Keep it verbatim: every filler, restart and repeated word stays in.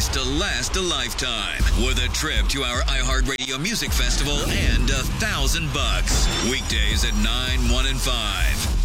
chance to last a lifetime with a trip to our iHeartRadio Music Festival and a thousand bucks. Weekdays at nine, one, and five.